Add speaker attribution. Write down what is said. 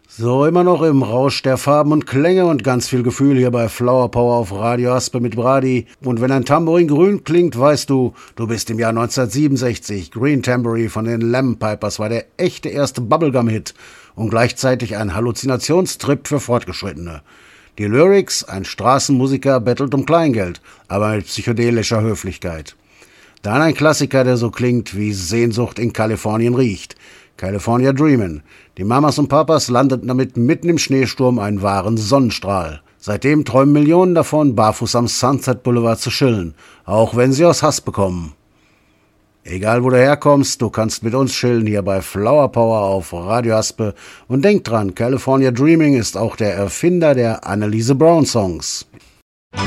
Speaker 1: So, immer noch im Rausch der Farben und Klänge und ganz viel Gefühl hier bei Flower Power auf Radio Aspe mit Brady. Und wenn ein Tambourin grün klingt, weißt du, du bist im Jahr 1967. Green Tambourine von den Lemon Pipers war der echte erste Bubblegum-Hit und gleichzeitig ein Halluzinationstrip für Fortgeschrittene. Die Lyrics, ein Straßenmusiker bettelt um Kleingeld, aber mit psychedelischer Höflichkeit. Dann ein Klassiker, der so klingt, wie Sehnsucht in Kalifornien riecht. California Dreamin'. Die Mamas und Papas landeten damit mitten im Schneesturm einen wahren Sonnenstrahl. Seitdem träumen Millionen davon, barfuß am Sunset Boulevard zu chillen, auch wenn sie aus Hass bekommen. Egal wo du herkommst, du kannst mit uns chillen hier bei Flower Power auf Radio Aspe. Und denk dran, California Dreaming ist auch der Erfinder der Anneliese Brown Songs.